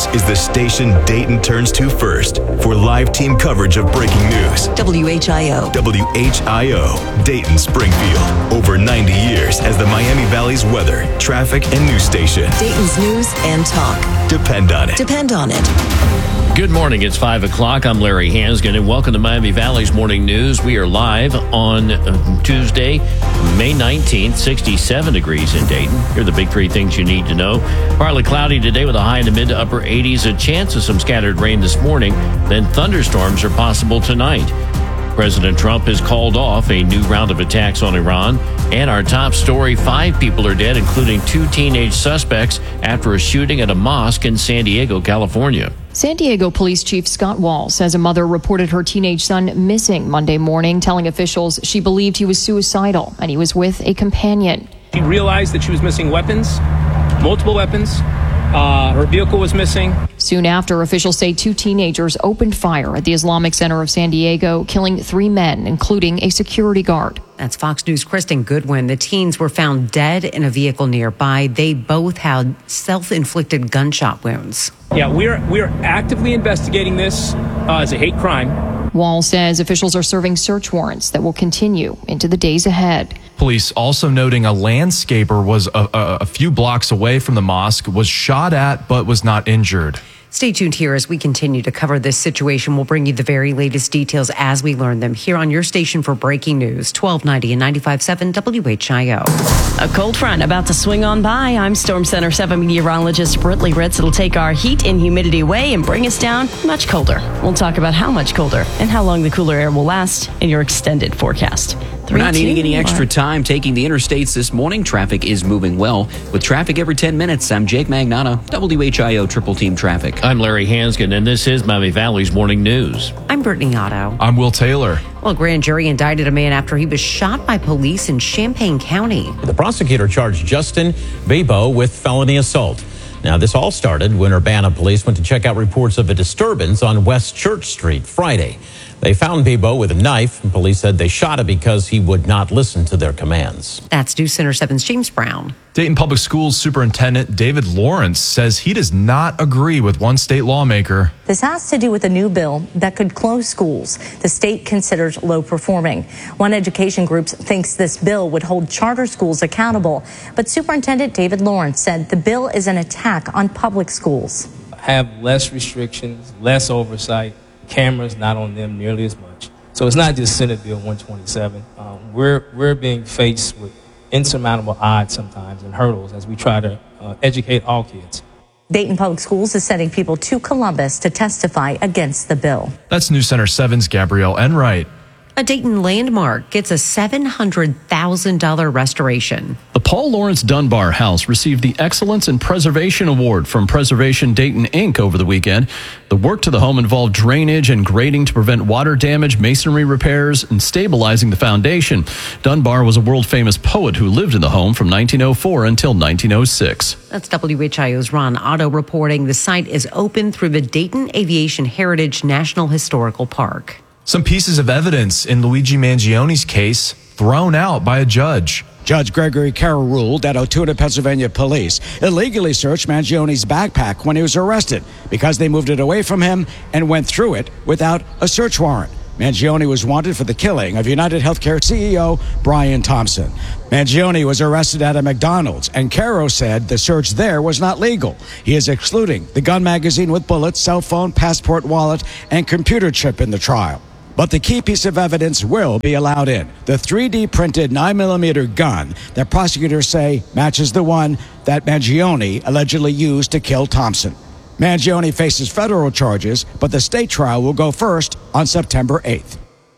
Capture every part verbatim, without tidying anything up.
is the station Dayton turns to first for live team coverage of breaking news. W H I O. W H I O, Dayton Springfield. Over ninety years as the Miami Valley's weather, traffic, and news station. Dayton's news and talk. Depend on it. Depend on it. Good morning. It's five o'clock. I'm Larry Hansgen, and welcome to Miami Valley's Morning News. We are live on uh, Tuesday, May nineteenth, sixty-seven degrees in Dayton. Here are the big three things you need to know. Partly cloudy today with a high in the mid to upper eighties. A chance of some scattered rain this morning. Then thunderstorms are possible tonight. President Trump has called off a new round of attacks on Iran. And our top story, five people are dead, including two teenage suspects after a shooting at a mosque in San Diego, California. San Diego Police Chief Scott Wall says a mother reported her teenage son missing Monday morning, telling officials she believed he was suicidal and he was with a companion. She realized that she was missing weapons, multiple weapons. Uh, her vehicle was missing. Soon after, officials say two teenagers opened fire at the Islamic Center of San Diego, killing three men, including a security guard. That's Fox News' Kristen Goodwin. The teens were found dead in a vehicle nearby. They both had self-inflicted gunshot wounds. Yeah, we're we're actively investigating this uh, as a hate crime. Wall says officials are serving search warrants that will continue into the days ahead. Police also noting a landscaper was a, a, a few blocks away from the mosque, was shot at but was not injured. Stay tuned here as we continue to cover this situation. We'll bring you the very latest details as we learn them here on your station for breaking news, twelve ninety and ninety-five point seven W H I O. A cold front about to swing on by. I'm Storm Center seven meteorologist Britley Ritz. It'll take our heat and humidity away and bring us down much colder. We'll talk about how much colder and how long the cooler air will last in your extended forecast. We're not needing any extra time taking the interstates this morning. Traffic is moving well. With traffic every ten minutes, I'm Jake Magnotta, W H I O Triple Team Traffic. I'm Larry Hansgen, and this is Miami Valley's Morning News. I'm Brittany Otto. I'm Will Taylor. Well, a grand jury indicted a man after he was shot by police in Champaign County. The prosecutor charged Justin Bebo with felony assault. Now, this all started when Urbana police went to check out reports of a disturbance on West Church Street Friday. They found Bebo with a knife, and police said they shot him because he would not listen to their commands. That's News Center seven's James Brown. Dayton Public Schools Superintendent David Lawrence says he does not agree with one state lawmaker. This has to do with a new bill that could close schools the state considers low performing. One education group thinks this bill would hold charter schools accountable, but Superintendent David Lawrence said the bill is an attack on public schools. Have less restrictions, less oversight, cameras not on them nearly as much. So it's not just Senate Bill one twenty-seven. Um, we're we're being faced with insurmountable odds sometimes and hurdles as we try to uh, educate all kids. Dayton Public Schools is sending people to Columbus to testify against the bill. That's News Center seven's Gabrielle Enright. A Dayton landmark gets a seven hundred thousand dollars restoration. The Paul Lawrence Dunbar House received the Excellence in Preservation Award from Preservation Dayton, Incorporated over the weekend. The work to the home involved drainage and grading to prevent water damage, masonry repairs, and stabilizing the foundation. Dunbar was a world-famous poet who lived in the home from nineteen oh four until nineteen oh six. That's W H I O's Ron Otto reporting. The site is open through the Dayton Aviation Heritage National Historical Park. Some pieces of evidence in Luigi Mangione's case thrown out by a judge. Judge Gregory Carroll ruled that Otuna, Pennsylvania police illegally searched Mangione's backpack when he was arrested because they moved it away from him and went through it without a search warrant. Mangione was wanted for the killing of United Healthcare C E O Brian Thompson. Mangione was arrested at a McDonald's, and Caro said the search there was not legal. He is excluding the gun magazine with bullets, cell phone, passport, wallet, and computer chip in the trial. But the key piece of evidence will be allowed in. The three D printed nine millimeter gun that prosecutors say matches the one that Mangione allegedly used to kill Thompson. Mangione faces federal charges, but the state trial will go first on September eighth.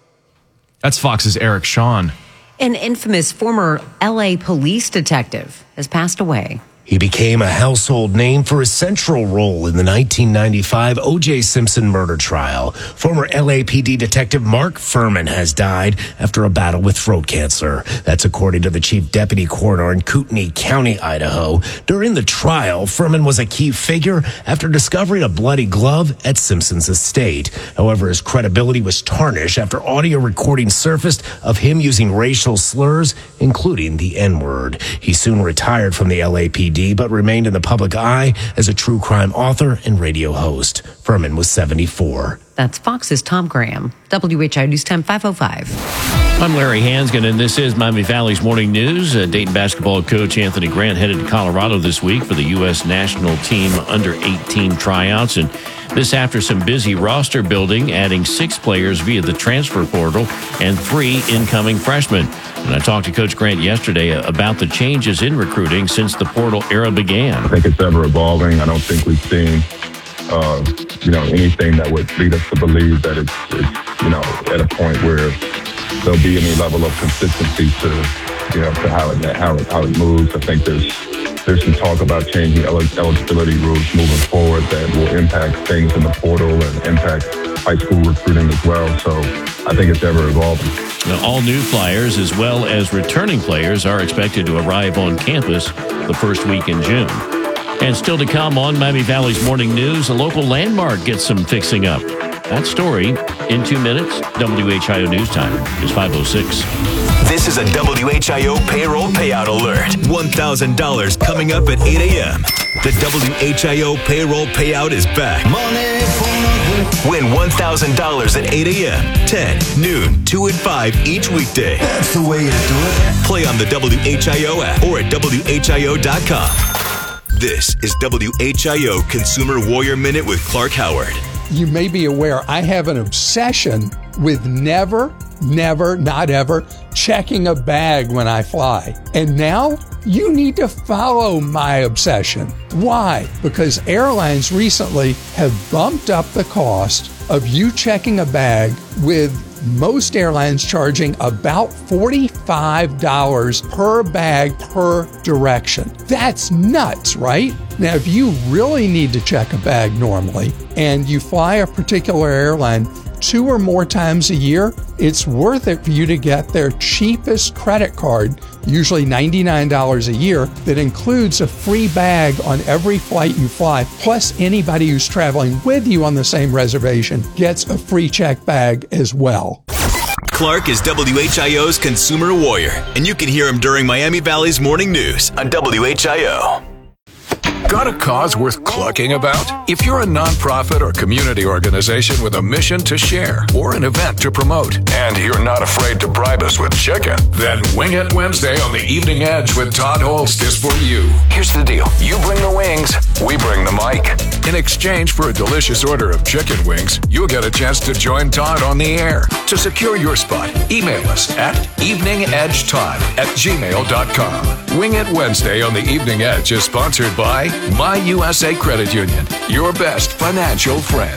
That's Fox's Eric Shawn. An infamous former L A police detective has passed away. He became a household name for his central role in the nineteen ninety-five O J Simpson murder trial. Former L A P D detective Mark Furman has died after a battle with throat cancer. That's according to the chief deputy coroner in Kootenai County, Idaho. During the trial, Furman was a key figure after discovering a bloody glove at Simpson's estate. However, his credibility was tarnished after audio recording surfaced of him using racial slurs, including the N-word. He soon retired from the L A P D D, but remained in the public eye as a true crime author and radio host. Furman was seventy-four. That's Fox's Tom Graham. W H I O News Time five oh five. I'm Larry Hansgen, and this is Miami Valley's Morning News. Uh, Dayton basketball coach Anthony Grant headed to Colorado this week for the U S national team under eighteen tryouts. And this after some busy roster building, adding six players via the transfer portal and three incoming freshmen. And I talked to Coach Grant yesterday about the changes in recruiting since the portal era began. I think it's ever evolving. I don't think we've seen, uh, you know, anything that would lead us to believe that it's, it's, you know, at a point where there'll be any level of consistency to, you know, to how it how it how it moves. I think there's there's some talk about changing eligibility rules moving forward that will impact things in the portal and impact high school recruiting as well. So I think it's ever evolving. Now, all new flyers as well as returning players are expected to arrive on campus the first week in June. And still to come on Miami Valley's Morning News, a local landmark gets some fixing up. That story in two minutes. W H I O News Time is five oh six. This is a W H I O payroll payout alert. one thousand dollars coming up at eight a.m. The W H I O payroll payout is back. Win one thousand dollars at eight a.m., ten, noon, two, and five each weekday. That's the way you do it. Play on the W H I O app or at W H I O dot com. This is W H I O Consumer Warrior Minute with Clark Howard. You may be aware I have an obsession with never, never, not ever checking a bag when I fly. And now you need to follow my obsession. Why? Because airlines recently have bumped up the cost of you checking a bag, with most airlines charging about forty-five dollars per bag per direction. That's nuts, right? Now, if you really need to check a bag normally and you fly a particular airline two or more times a year, it's worth it for you to get their cheapest credit card, usually ninety-nine dollars a year, that includes a free bag on every flight you fly. Plus, anybody who's traveling with you on the same reservation gets a free check bag as well. Clark is W H I O's Consumer Warrior, and you can hear him during Miami Valley's Morning News on W H I O. Got a cause worth clucking about? If you're a nonprofit or community organization with a mission to share or an event to promote, and you're not afraid to bribe us with chicken, then Wing It Wednesday on the Evening Edge with Todd Holst is for you. Here's the deal. You bring the wings, we bring the mic. In exchange for a delicious order of chicken wings, you'll get a chance to join Todd on the air. To secure your spot, email us at eveningedgetodd at gmail dot com. Wing It Wednesday on the Evening Edge is sponsored by My U S A Credit Union, your best financial friend.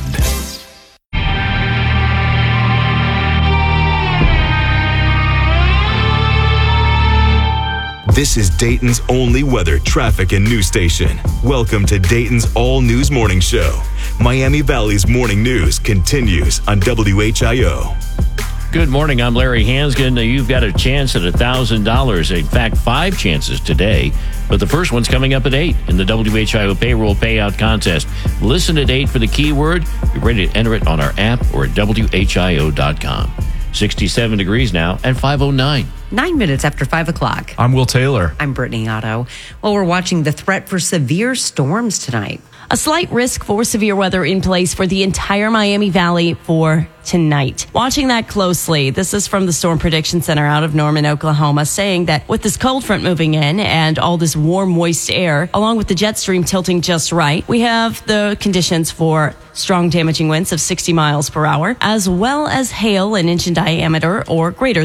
This is Dayton's only weather, traffic, and news station. Welcome to Dayton's All News Morning Show. Miami Valley's Morning News continues on W H I O. Good morning. I'm Larry Hansgen. You've got a chance at one thousand dollars. In fact, five chances today. But the first one's coming up at eight in the W H I O Payroll Payout Contest. Listen at eight for the keyword. You're ready to enter it on our app or at W H I O dot com. sixty-seven degrees now at five oh nine. Nine minutes after five o'clock. I'm Will Taylor. I'm Brittany Otto. Well, we're watching the threat for severe storms tonight. A slight risk for severe weather in place for the entire Miami Valley for tonight. Watching that closely, this is from the Storm Prediction Center out of Norman, Oklahoma, saying that with this cold front moving in and all this warm, moist air, along with the jet stream tilting just right, we have the conditions for strong damaging winds of sixty miles per hour, as well as hail an inch in diameter or greater